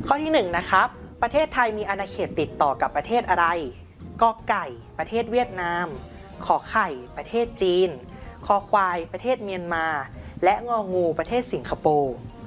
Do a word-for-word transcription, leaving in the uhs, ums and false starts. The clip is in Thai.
ข้อที่หนึ่งนะครับประเทศไทยมีอาณาเขตติดต่อกับประเทศอะไรกอไก่ประเทศเวียดนามขอไข่ประเทศจีนคอควายประเทศเมียนมาและงองูประเทศสิงคโปร์